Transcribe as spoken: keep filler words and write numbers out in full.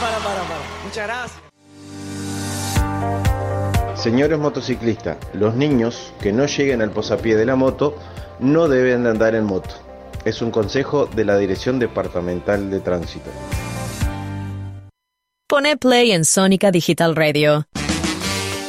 para, para, para. Muchas gracias. Señores motociclistas, los niños que no lleguen al posapié de la moto no deben de andar en moto. Es un consejo de la Dirección Departamental de Tránsito. Pone play en Sónica Digital Radio.